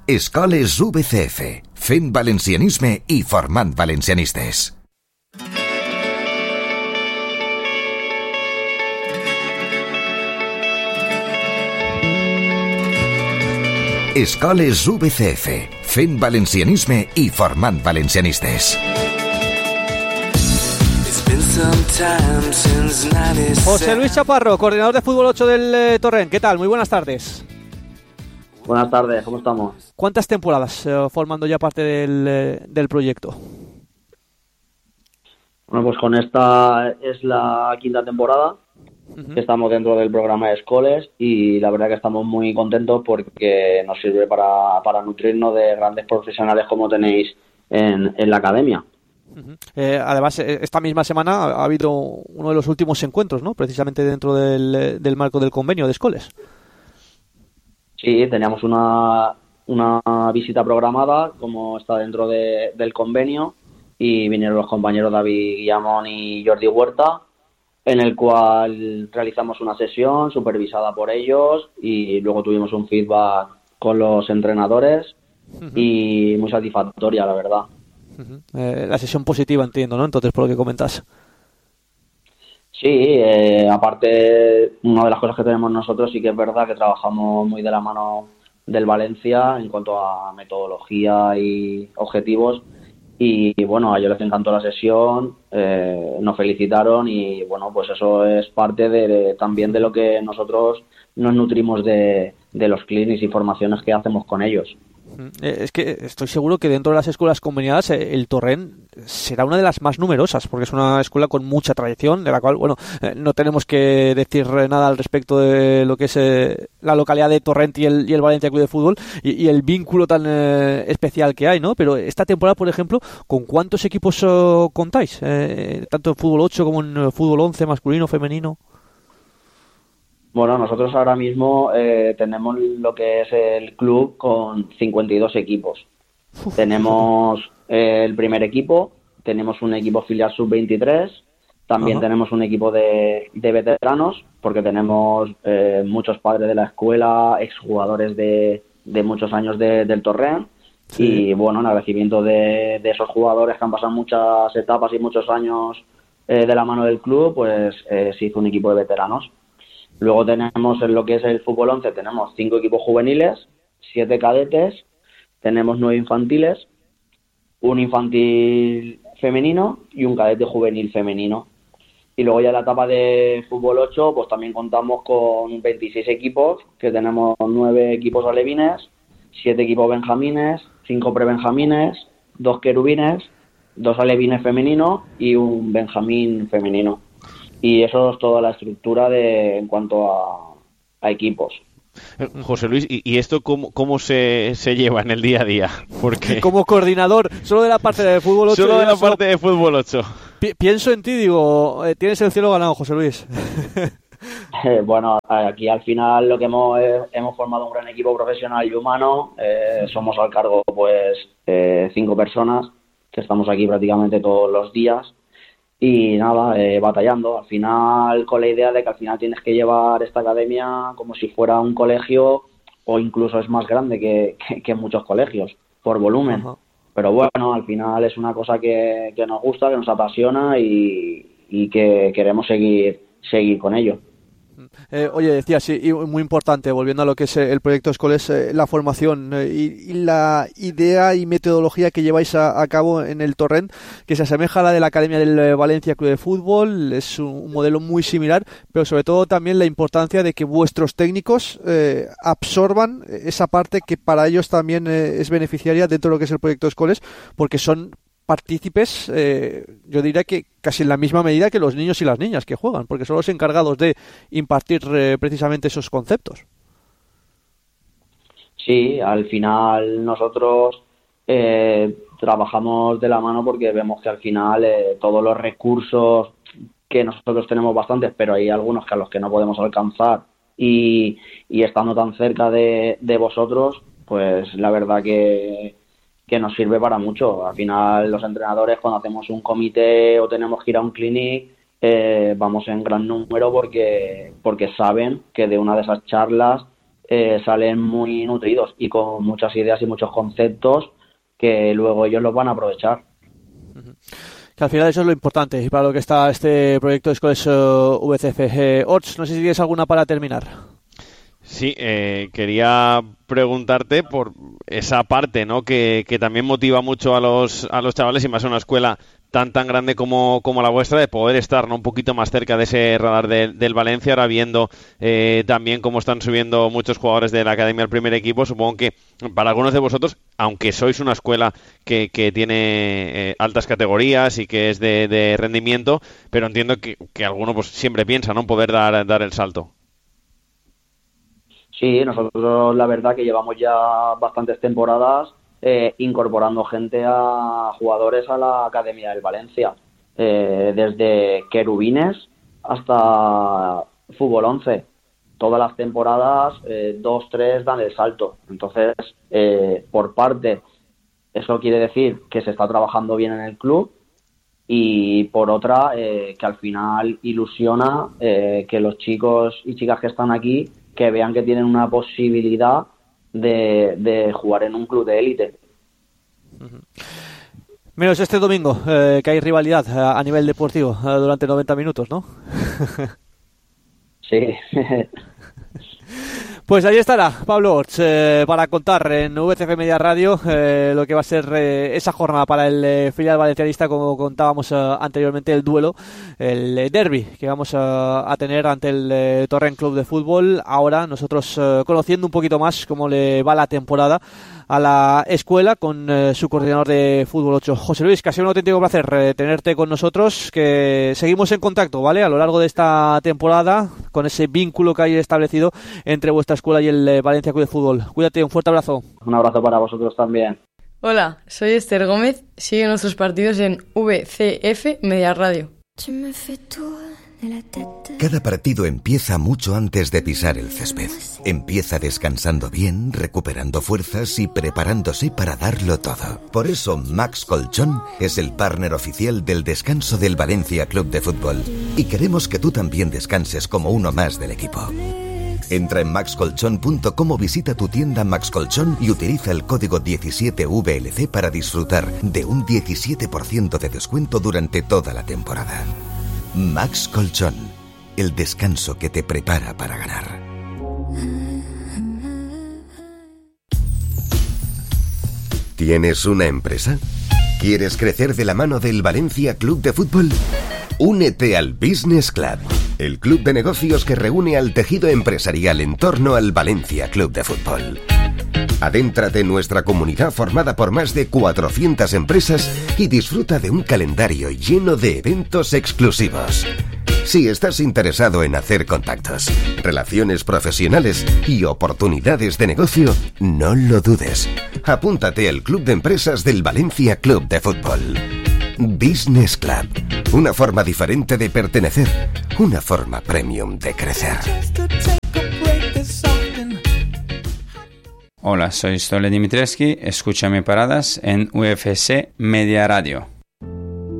Escoles VCF, fent valencianisme i formant valencianistes. Escoles VCF, fent valencianisme i formant valencianistes. José Luis Chaparro, coordinador de Fútbol 8 del Torrent. ¿Qué tal? Muy buenas tardes. Buenas tardes, ¿cómo estamos? ¿Cuántas temporadas formando ya parte del proyecto? Bueno, pues con esta es la quinta temporada que estamos dentro del programa de Escoles y la verdad que estamos muy contentos porque nos sirve para nutrirnos de grandes profesionales como tenéis en la academia. Además, esta misma semana ha habido uno de los últimos encuentros, ¿no? Precisamente dentro del marco del convenio de Escoles. Sí, teníamos una visita programada, como está dentro del convenio, y vinieron los compañeros David Guillamón y Jordi Huerta, en el cual realizamos una sesión supervisada por ellos y luego tuvimos un feedback con los entrenadores y muy satisfactoria, la verdad. La sesión positiva, entiendo, ¿no? Entonces, por lo que comentas. Sí, aparte, una de las cosas que tenemos nosotros sí que es verdad que trabajamos muy de la mano del Valencia en cuanto a metodología y objetivos y bueno, a ellos les encantó la sesión, nos felicitaron y bueno, pues eso es parte también de lo que nosotros nos nutrimos de los clinics y formaciones que hacemos con ellos. Es que estoy seguro que dentro de las escuelas conveniadas el Torrent será una de las más numerosas, porque es una escuela con mucha tradición, de la cual, bueno, no tenemos que decir nada al respecto de lo que es la localidad de Torrent y el Valencia Club de Fútbol y el vínculo tan especial que hay, ¿no? Pero esta temporada, por ejemplo, ¿con cuántos equipos contáis? Tanto en Fútbol 8 como en Fútbol 11, masculino, femenino. Bueno, nosotros ahora mismo tenemos lo que es el club con 52 equipos. Tenemos el primer equipo, tenemos un equipo filial sub-23, también tenemos un equipo de veteranos, porque tenemos muchos padres de la escuela, exjugadores de muchos años del Torrent. Sí. Y bueno, en agradecimiento de esos jugadores que han pasado muchas etapas y muchos años de la mano del club, pues se hizo un equipo de veteranos. Luego tenemos en lo que es el fútbol 11, tenemos 5 equipos juveniles, 7 cadetes, tenemos 9 infantiles, un infantil femenino y un cadete juvenil femenino. Y luego ya en la etapa de fútbol 8, pues también contamos con 26 equipos, que tenemos 9 equipos alevines, 7 equipos benjamines, 5 prebenjamines, 2 querubines, 2 alevines femeninos y un benjamín femenino. Y eso es toda la estructura en cuanto a equipos. José Luis, ¿y esto cómo se lleva en el día a día? Porque como coordinador, solo de la parte de Fútbol 8. Solo de la parte de Fútbol 8. Pienso en ti, digo, tienes el cielo ganado, José Luis. Bueno, aquí al final lo que hemos formado un gran equipo profesional y humano. Somos al cargo, pues, 5 personas que estamos aquí prácticamente todos los días. Y nada, batallando, al final con la idea de que al final tienes que llevar esta academia como si fuera un colegio o incluso es más grande que muchos colegios por volumen. Pero bueno, al final es una cosa que nos gusta, que nos apasiona y que queremos seguir con ello. Oye, decía, sí, y muy importante, volviendo a lo que es el proyecto Escoles, la formación y la idea y metodología que lleváis a cabo en el Torrent, que se asemeja a la de la Academia del Valencia Club de Fútbol, es un modelo muy similar, pero sobre todo también la importancia de que vuestros técnicos absorban esa parte que para ellos también es beneficiaria dentro de lo que es el proyecto Escoles, porque son partícipes, yo diría que casi en la misma medida que los niños y las niñas que juegan, porque son los encargados de impartir precisamente esos conceptos. Sí, al final nosotros trabajamos de la mano porque vemos que al final todos los recursos que nosotros tenemos bastantes, pero hay algunos que a los que no podemos alcanzar y estando tan cerca de vosotros, pues la verdad que nos sirve para mucho. Al final los entrenadores, cuando hacemos un comité o tenemos que ir a un clinic, vamos en gran número porque saben que de una de esas charlas salen muy nutridos y con muchas ideas y muchos conceptos que luego ellos los van a aprovechar. Que al final eso es lo importante y para lo que está este proyecto de escuelas VCF. Ots, no sé si tienes alguna para terminar. Sí, quería preguntarte por esa parte, ¿no? Que también motiva mucho a los chavales, y más en una escuela tan grande como la vuestra, de poder estar, ¿no?, un poquito más cerca de ese radar del Valencia. Ahora viendo también cómo están subiendo muchos jugadores de la academia al primer equipo, supongo que para algunos de vosotros, aunque sois una escuela que tiene altas categorías y que es de rendimiento, pero entiendo que alguno pues siempre piensa, ¿no?, poder dar el salto. Sí, nosotros la verdad que llevamos ya bastantes temporadas incorporando gente a jugadores a la Academia del Valencia, desde querubines hasta fútbol 11. Todas las temporadas 2-3 dan el salto. Entonces, por parte, eso quiere decir que se está trabajando bien en el club, y por otra, que al final ilusiona que los chicos y chicas que están aquí que vean que tienen una posibilidad de jugar en un club de élite. Menos este domingo, que hay rivalidad a nivel deportivo durante 90 minutos, ¿no? Sí. Pues ahí estará Pablo Orts para contar en VCF Media Radio lo que va a ser esa jornada para el filial valencianista, como contábamos anteriormente, el duelo, el derbi que vamos a tener ante el Torrent Club de Fútbol. Ahora nosotros conociendo un poquito más cómo le va la temporada a la escuela con su coordinador de Fútbol 8. José Luis, que ha sido un auténtico placer tenerte con nosotros, que seguimos en contacto, ¿vale?, a lo largo de esta temporada, con ese vínculo que hay establecido entre vuestra escuela y el Valencia Club de Fútbol. Cuídate, un fuerte abrazo. Un abrazo para vosotros también. Hola, soy Esther Gómez. Sigue nuestros partidos en VCF Media Radio. Cada partido empieza mucho antes de pisar el césped. Empieza descansando bien, recuperando fuerzas y preparándose para darlo todo. Por eso Max Colchón es el partner oficial del descanso del Valencia Club de Fútbol. Y queremos que tú también descanses como uno más del equipo. Entra en maxcolchón.com o visita tu tienda Max Colchón y utiliza el código 17VLC para disfrutar de un 17% de descuento durante toda la temporada. Max Colchón, el descanso que te prepara para ganar. ¿Tienes una empresa? ¿Quieres crecer de la mano del Valencia Club de Fútbol? Únete al Business Club, el club de negocios que reúne al tejido empresarial en torno al Valencia Club de Fútbol. Adéntrate en nuestra comunidad formada por más de 400 empresas y disfruta de un calendario lleno de eventos exclusivos. Si estás interesado en hacer contactos, relaciones profesionales y oportunidades de negocio, no lo dudes. Apúntate al Club de Empresas del Valencia Club de Fútbol. Business Club, una forma diferente de pertenecer, una forma premium de crecer. Hola, soy Stole Dimitrescu, escúchame paradas en UFC Media Radio.